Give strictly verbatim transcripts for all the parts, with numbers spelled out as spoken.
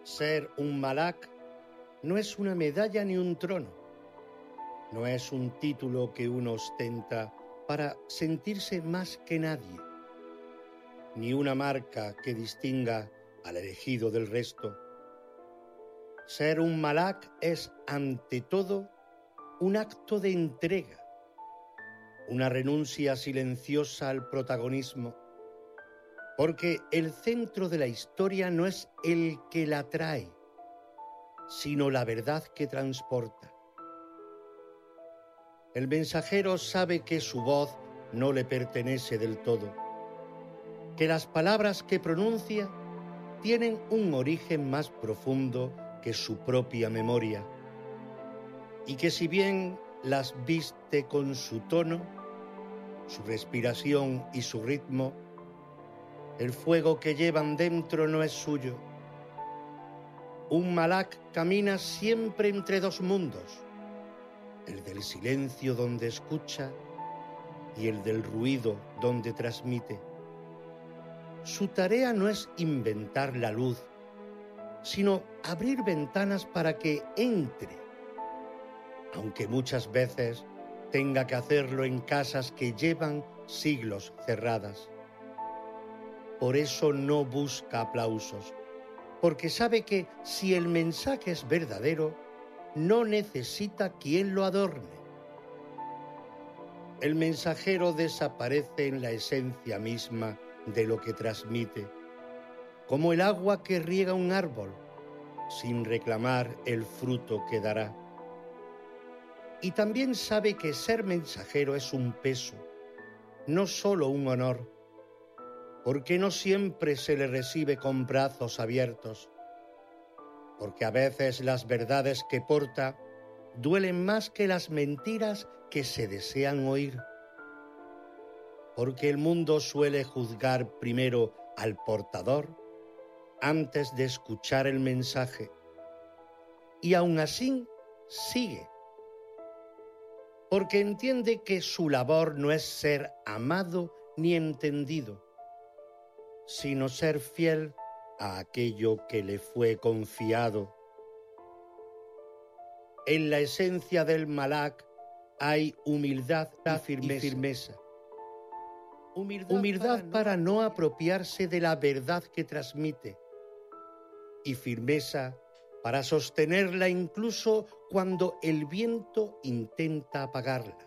Ser un malak no es una medalla ni un trono. No es un título que uno ostenta para sentirse más que nadie, ni una marca que distinga al elegido del resto. Ser un malak es, ante todo, un acto de entrega, una renuncia silenciosa al protagonismo, porque el centro de la historia no es el que la trae, sino la verdad que transporta. El mensajero sabe que su voz no le pertenece del todo, que las palabras que pronuncia tienen un origen más profundo que su propia memoria, y que si bien las viste con su tono, su respiración y su ritmo, el fuego que llevan dentro no es suyo. Un malak camina siempre entre dos mundos, el del silencio donde escucha y el del ruido donde transmite. Su tarea no es inventar la luz, sino abrir ventanas para que entre, aunque muchas veces tenga que hacerlo en casas que llevan siglos cerradas. Por eso no busca aplausos, porque sabe que si el mensaje es verdadero, no necesita quien lo adorne. El mensajero desaparece en la esencia misma de lo que transmite, como el agua que riega un árbol, sin reclamar el fruto que dará. Y también sabe que ser mensajero es un peso, no solo un honor, porque no siempre se le recibe con brazos abiertos, porque a veces las verdades que porta duelen más que las mentiras que se desean oír, porque el mundo suele juzgar primero al portador antes de escuchar el mensaje, y aún así sigue, porque entiende que su labor no es ser amado ni entendido, sino ser fiel a aquello que le fue confiado. En la esencia del malak hay humildad y firmeza. Y firmeza. Humildad, humildad para, para no apropiarse de la verdad que transmite, y firmeza para sostenerla incluso cuando el viento intenta apagarla.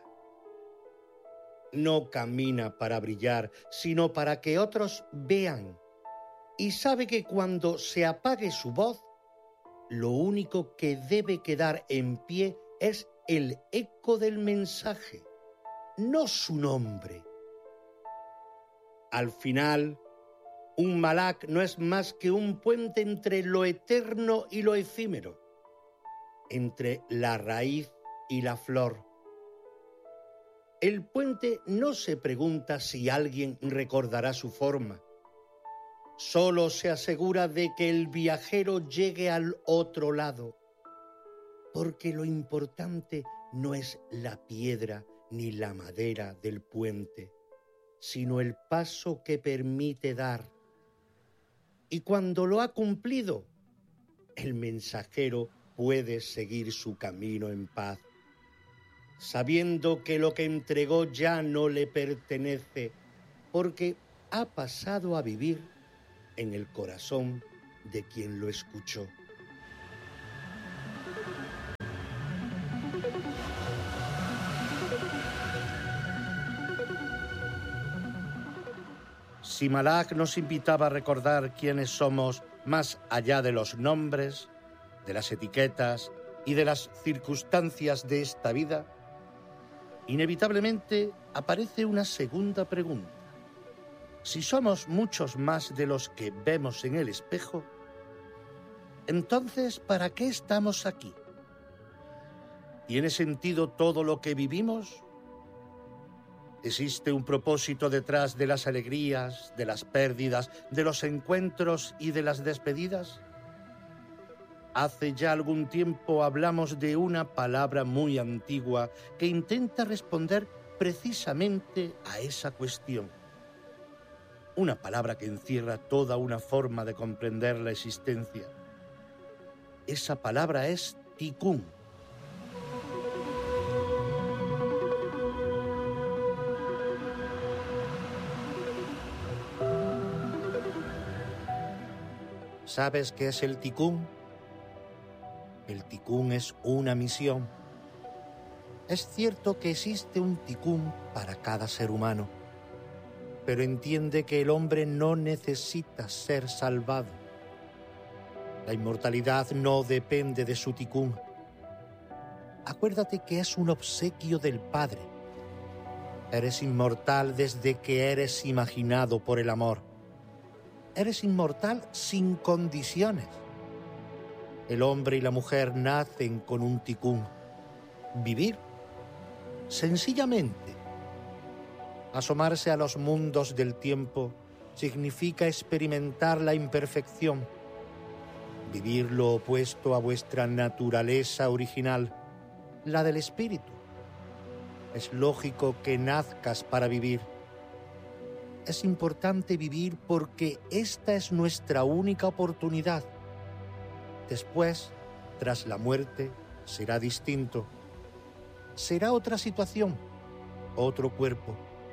No camina para brillar, sino para que otros vean, y sabe que cuando se apague su voz, lo único que debe quedar en pie es el eco del mensaje, no su nombre. Al final, un malak no es más que un puente entre lo eterno y lo efímero, entre la raíz y la flor. El puente no se pregunta si alguien recordará su forma, solo se asegura de que el viajero llegue al otro lado, porque lo importante no es la piedra ni la madera del puente, sino el paso que permite dar. Y cuando lo ha cumplido, el mensajero puede seguir su camino en paz, sabiendo que lo que entregó ya no le pertenece, porque ha pasado a vivir en el corazón de quien lo escuchó. Si Malak nos invitaba a recordar quiénes somos más allá de los nombres, de las etiquetas y de las circunstancias de esta vida, inevitablemente aparece una segunda pregunta. Si somos muchos más de los que vemos en el espejo, entonces, ¿para qué estamos aquí? ¿Tiene sentido todo lo que vivimos? ¿Existe un propósito detrás de las alegrías, de las pérdidas, de los encuentros y de las despedidas? Hace ya algún tiempo hablamos de una palabra muy antigua que intenta responder precisamente a esa cuestión. Una palabra que encierra toda una forma de comprender la existencia. Esa palabra es tikkun. ¿Sabes qué es el tikkun? El tikkun es una misión. Es cierto que existe un tikkun para cada ser humano, pero entiende que el hombre no necesita ser salvado. La inmortalidad no depende de su tikkun. Acuérdate que es un obsequio del Padre. Eres inmortal desde que eres imaginado por el amor. Eres inmortal sin condiciones. El hombre y la mujer nacen con un tikkun. Vivir. Sencillamente. Asomarse a los mundos del tiempo significa experimentar la imperfección. Vivir lo opuesto a vuestra naturaleza original, la del espíritu. Es lógico que nazcas para vivir. Es importante vivir porque esta es nuestra única oportunidad. Después, tras la muerte, será distinto. Será otra situación, otro cuerpo.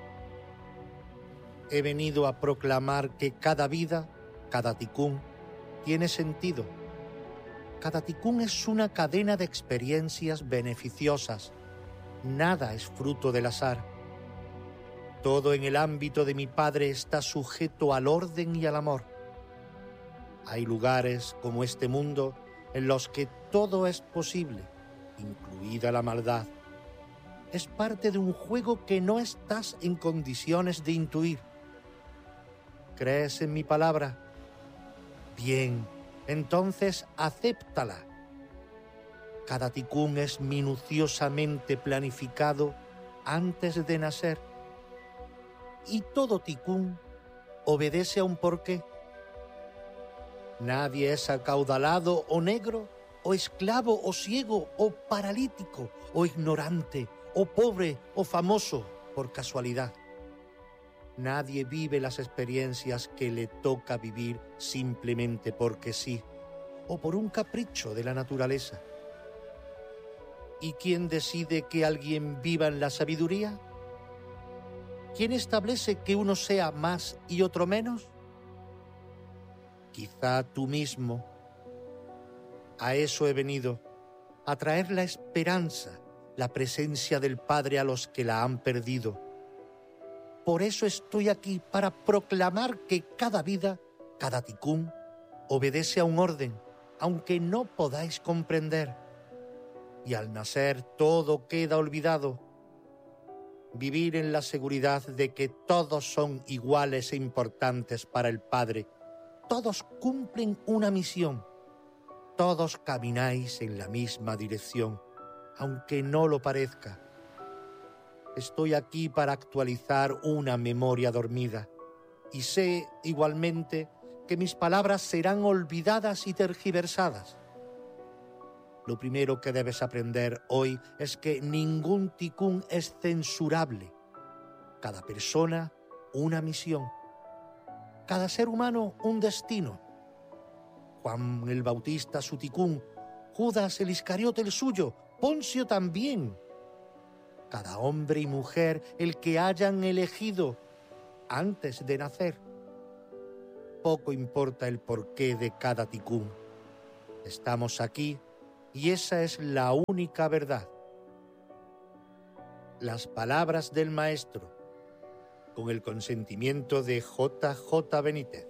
He venido a proclamar que cada vida, cada tikkun, tiene sentido. Cada tikkun es una cadena de experiencias beneficiosas. Nada es fruto del azar. Todo en el ámbito de mi Padre está sujeto al orden y al amor. Hay lugares como este mundo en los que todo es posible, incluida la maldad. Es parte de un juego que no estás en condiciones de intuir. ¿Crees en mi palabra? Bien, entonces acéptala. Cada tikkun es minuciosamente planificado antes de nacer. Y todo tikkun obedece a un porqué. Nadie es acaudalado o negro, o esclavo o ciego, o paralítico, o ignorante, o pobre, o famoso, por casualidad. Nadie vive las experiencias que le toca vivir simplemente porque sí, o por un capricho de la naturaleza. ¿Y quién decide que alguien viva en la sabiduría? ¿Quién establece que uno sea más y otro menos? Quizá tú mismo. A eso he venido, a traer la esperanza, la presencia del Padre a los que la han perdido. Por eso estoy aquí, para proclamar que cada vida, cada tikkun, obedece a un orden, aunque no podáis comprender. Y al nacer todo queda olvidado. Vivir en la seguridad de que todos son iguales e importantes para el Padre. Todos cumplen una misión. Todos camináis en la misma dirección, aunque no lo parezca. Estoy aquí para actualizar una memoria dormida. Y sé, igualmente, que mis palabras serán olvidadas y tergiversadas. Lo primero que debes aprender hoy es que ningún tikkun es censurable. Cada persona, una misión. Cada ser humano, un destino. Juan el Bautista su tikkun, Judas el Iscariote el suyo, Poncio también. Cada hombre y mujer el que hayan elegido antes de nacer. Poco importa el porqué de cada tikkun. Estamos aquí y esa es la única verdad. Las palabras del Maestro, con el consentimiento de J J Benítez.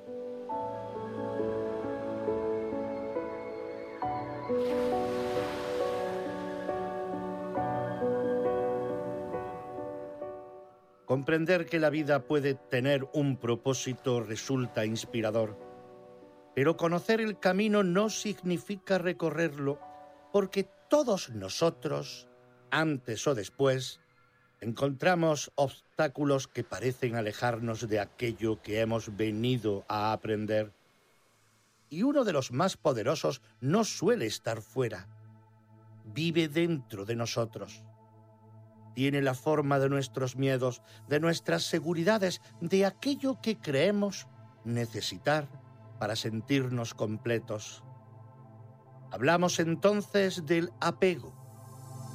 Comprender que la vida puede tener un propósito resulta inspirador, pero conocer el camino no significa recorrerlo, porque todos nosotros, antes o después, encontramos obstáculos que parecen alejarnos de aquello que hemos venido a aprender. Y uno de los más poderosos no suele estar fuera, vive dentro de nosotros. Tiene la forma de nuestros miedos, de nuestras seguridades, de aquello que creemos necesitar para sentirnos completos. Hablamos entonces del apego.